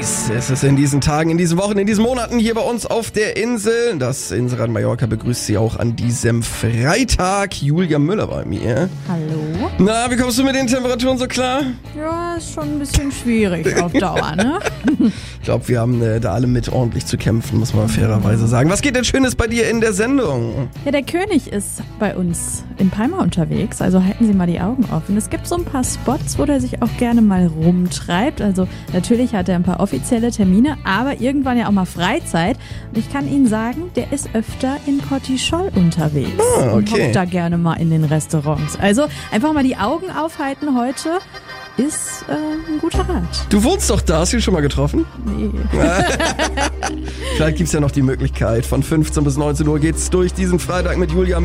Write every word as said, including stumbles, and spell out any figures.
heiß ist es in diesen Tagen, in diesen Wochen, in diesen Monaten hier bei uns auf der Insel. Das Inselrad Mallorca begrüßt Sie auch an diesem Freitag. Julia Müller bei mir. Hallo. Na, wie kommst du mit den Temperaturen so klar? Ja, ist schon ein bisschen schwierig auf Dauer, ne? Ich glaube, wir haben äh, da alle mit ordentlich zu kämpfen, muss man fairerweise sagen. Was geht denn Schönes bei dir in der Sendung? Ja, der König ist bei uns in Palma unterwegs, also halten Sie mal die Augen offen. Es gibt so ein paar Spots, wo der sich auch gerne mal rumtreibt. Also natürlich hat er ein paar offizielle Termine, aber irgendwann ja auch mal Freizeit. Und ich kann Ihnen sagen, der ist öfter in Cotichol unterwegs. Ah, okay. Und hockt da gerne mal in den Restaurants. Also einfach mal die Augen aufhalten heute. Ist äh, ein guter Rat. Du wohnst doch da, hast du ihn schon mal getroffen? Nee. Vielleicht gibt's ja noch die Möglichkeit. Von fünfzehn bis neunzehn Uhr geht's durch diesen Freitag mit Julia